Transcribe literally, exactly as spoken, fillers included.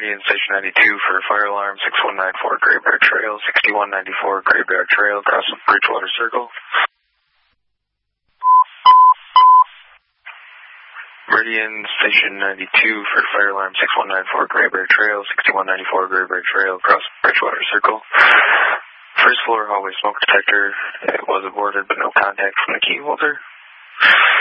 Meridian Station ninety-two for fire alarm six one nine four Gray Bear Trail, sixty-one ninety-four Gray Bear Trail, across from Bridgewater Circle. Meridian Station ninety-two for fire alarm six one nine four Gray Bear Trail, sixty-one ninety-four Gray Bear Trail, across from Bridgewater Circle. First floor hallway smoke detector. It was aborted, but no contact from the key holder.